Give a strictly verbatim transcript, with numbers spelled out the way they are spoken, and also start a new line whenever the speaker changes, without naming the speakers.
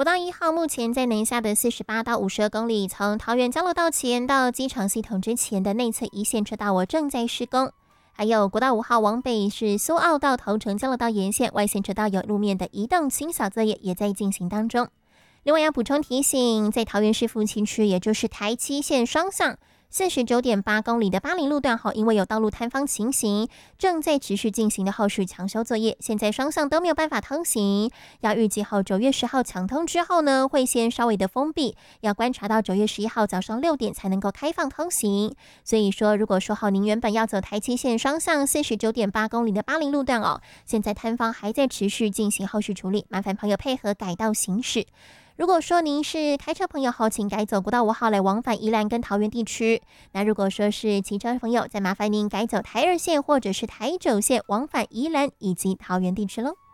国道一号目前在南下的四十八到五十二公里，从桃园交流道前到机场系统之前的内侧一线车道我正在施工。还有国道五号往北是苏澳到头城交流道沿线外线车道有路面的移动清扫作业也在进行当中。另外要补充提醒，在桃园市复兴区，也就是台七线双向四十九点八公里的巴陵路段后，因为有道路塌方情形，正在持续进行的后续抢修作业，现在双向都没有办法通行。要预计后九月十号抢通之后呢，会先稍微的封闭，要观察到九月十一号早上六点才能够开放通行。所以说，如果说好您原本要走台七线双向四十九点八公里的巴陵路段哦，现在摊方还在持续进行后续处理，麻烦朋友配合改道行驶。如果说您是开车朋友后，请改走国道五号来往返宜兰跟桃园地区。那如果说是骑车朋友，再麻烦您改走台二线或者是台九线往返宜兰以及桃园地区喽。